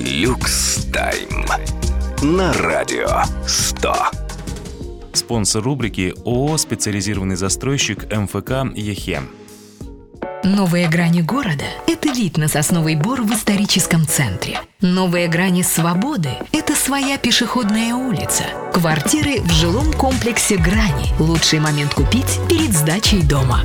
Люкс Тайм на Радио 100. Спонсор рубрики ООО «Специализированный застройщик МФК ЕХЕ». Новые грани города – это вид на Сосновый Бор в историческом центре. Новые грани свободы – это своя пешеходная улица. Квартиры в жилом комплексе «Грани». Лучший момент купить перед сдачей дома.